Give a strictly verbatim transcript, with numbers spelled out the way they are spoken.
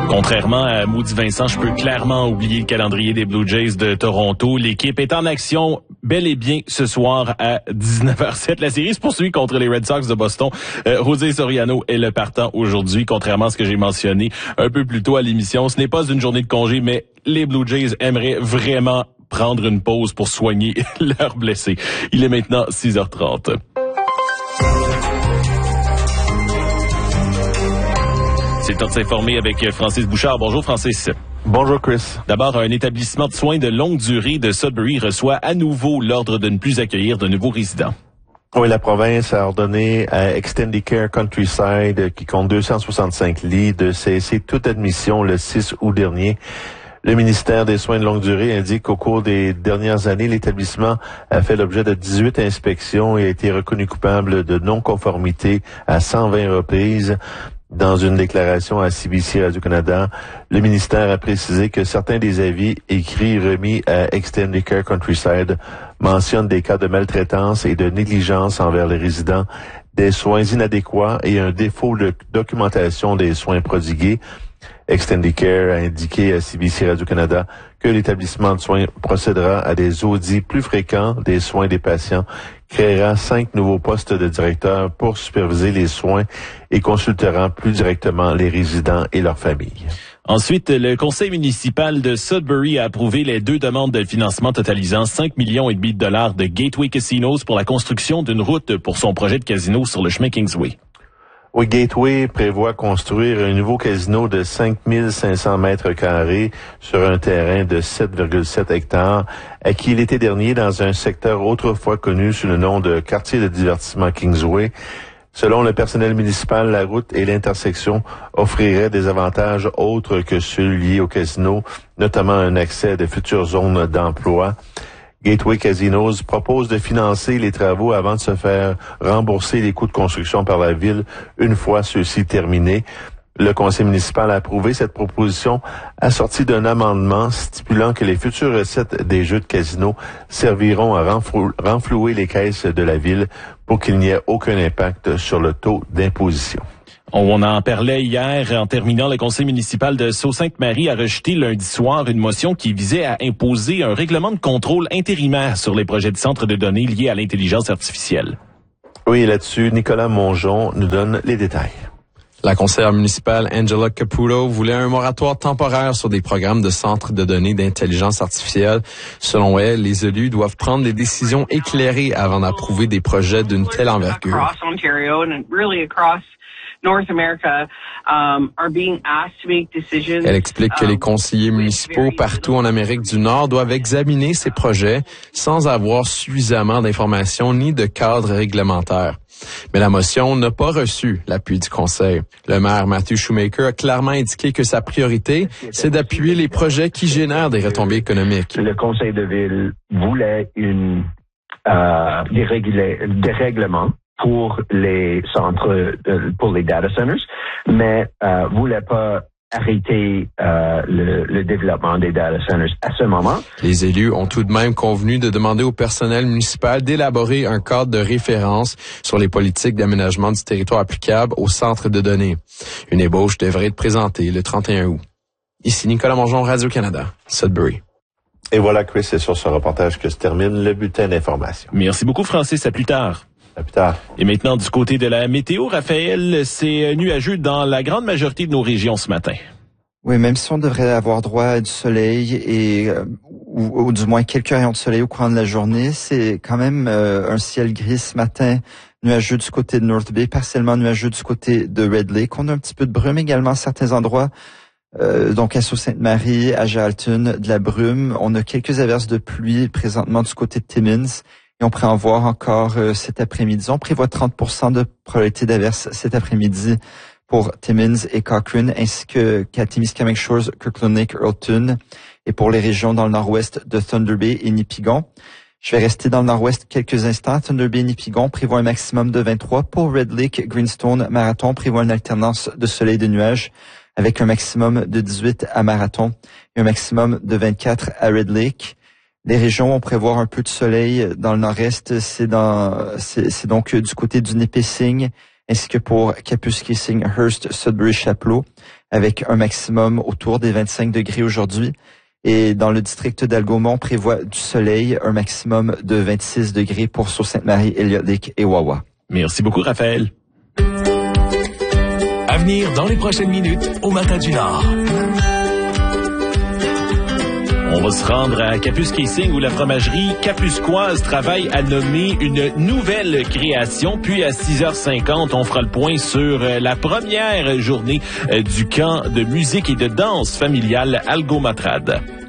Contrairement à Moody Vincent, je peux clairement oublier le calendrier des Blue Jays de Toronto. L'équipe est en action bel et bien ce soir à dix-neuf heures zéro sept. La série se poursuit contre les Red Sox de Boston. Euh, José Soriano est le partant aujourd'hui, contrairement à ce que j'ai mentionné un peu plus tôt à l'émission. Ce n'est pas une journée de congé, mais les Blue Jays aimeraient vraiment prendre une pause pour soigner leurs blessés. Il est maintenant six heures trente. C'est le temps de s'informer avec Francis Bouchard. Bonjour Francis. Bonjour Chris. D'abord, un établissement de soins de longue durée de Sudbury reçoit à nouveau l'ordre de ne plus accueillir de nouveaux résidents. Oui, la province a ordonné à Extendicare Countryside, qui compte deux cent soixante-cinq lits, de cesser toute admission le six août dernier. Le ministère des Soins de longue durée indique qu'au cours des dernières années, l'établissement a fait l'objet de dix-huit inspections et a été reconnu coupable de non-conformité à cent vingt reprises. Dans une déclaration à C B C Radio-Canada, le ministère a précisé que certains des avis écrits remis à Extendicare Countryside mentionnent des cas de maltraitance et de négligence envers les résidents, des soins inadéquats et un défaut de documentation des soins prodigués. Extendicare a indiqué à C B C Radio-Canada que l'établissement de soins procédera à des audits plus fréquents des soins des patients, créera cinq nouveaux postes de directeurs pour superviser les soins et consultera plus directement les résidents et leurs familles. Ensuite, le conseil municipal de Sudbury a approuvé les deux demandes de financement totalisant cinq millions et demi de dollars de Gateway Casinos pour la construction d'une route pour son projet de casino sur le chemin Kingsway. Oui, Gateway prévoit construire un nouveau casino de cinq mille cinq cents mètres carrés sur un terrain de sept virgule sept hectares, acquis l'été dernier dans un secteur autrefois connu sous le nom de quartier de divertissement Kingsway. Selon le personnel municipal, la route et l'intersection offriraient des avantages autres que ceux liés au casino, notamment un accès à de futures zones d'emploi. Gateway Casinos propose de financer les travaux avant de se faire rembourser les coûts de construction par la ville une fois ceux-ci terminés. Le conseil municipal a approuvé cette proposition assortie d'un amendement stipulant que les futures recettes des jeux de casino serviront à renflou- renflouer les caisses de la ville pour qu'il n'y ait aucun impact sur le taux d'imposition. On en parlait hier. En terminant, le conseil municipal de Sault-Sainte-Marie a rejeté lundi soir une motion qui visait à imposer un règlement de contrôle intérimaire sur les projets de centre de données liés à l'intelligence artificielle. Oui, là-dessus, Nicolas Mongeon nous donne les détails. La conseillère municipale Angela Caputo voulait un moratoire temporaire sur des programmes de centres de données d'intelligence artificielle. Selon elle, les élus doivent prendre des décisions éclairées avant d'approuver des projets d'une telle envergure. North America, um, are being asked to make decisions. Elle explique que les conseillers municipaux partout en Amérique du Nord doivent examiner ces projets sans avoir suffisamment d'informations ni de cadre réglementaire. Mais la motion n'a pas reçu l'appui du conseil. Le maire Matthew Shoemaker a clairement indiqué que sa priorité, c'est d'appuyer les projets qui génèrent des retombées économiques. Le conseil de ville voulait une, euh, des, régula- des règlements pour les centres, euh, pour les data centers, mais euh, voulait pas arrêter euh, le, le développement des data centers à ce moment. Les élus ont tout de même convenu de demander au personnel municipal d'élaborer un cadre de référence sur les politiques d'aménagement du territoire applicables aux centres de données. Une ébauche devrait être présentée le trente et un août. Ici Nicolas Mongeon, Radio-Canada, Sudbury. Et voilà, Chris, c'est sur ce reportage que se termine le bulletin d'information. Merci beaucoup, Francis. À plus tard. À plus tard. Et maintenant, du côté de la météo, Raphaël, c'est nuageux dans la grande majorité de nos régions ce matin. Oui, même si on devrait avoir droit à du soleil et euh, ou, ou du moins quelques rayons de soleil au courant de la journée, c'est quand même euh, un ciel gris ce matin, nuageux du côté de North Bay, partiellement nuageux du côté de Red Lake. On a un petit peu de brume également à certains endroits, euh, donc à Sault-Sainte-Marie, à Geraldton, de la brume. On a quelques averses de pluie présentement du côté de Timmins. Et on pourrait en voir encore euh, cet après-midi. On prévoit trente pour cent de probabilité d'averse cet après-midi pour Timmins et Cochrane, ainsi que qu'à Timiskaming Shores, Kirkland Lake, Earlton, et pour les régions dans le nord-ouest de Thunder Bay et Nipigon. Je vais rester dans le nord-ouest quelques instants. Thunder Bay et Nipigon prévoit un maximum de vingt-trois. Pour Red Lake, Greenstone, Marathon prévoit une alternance de soleil et de nuages avec un maximum de dix-huit à Marathon et un maximum de vingt-quatre à Red Lake. Les régions, on prévoit un peu de soleil dans le nord-est. C'est dans, c'est, c'est donc du côté du Nipissing ainsi que pour Capus-Kissing, Hearst, Sudbury, Chapleau, avec un maximum autour des vingt-cinq degrés aujourd'hui. Et dans le district d'Algomont, prévoit du soleil, un maximum de vingt-six degrés pour Sault-Sainte-Marie, Elliott Lake et Wawa. Merci beaucoup, Raphaël. À venir dans les prochaines minutes au Matin du Nord. On va se rendre à Capus-Kissing où la fromagerie capuscoise travaille à nommer une nouvelle création. Puis à six heures cinquante, on fera le point sur la première journée du camp de musique et de danse familiale Algo Matrade.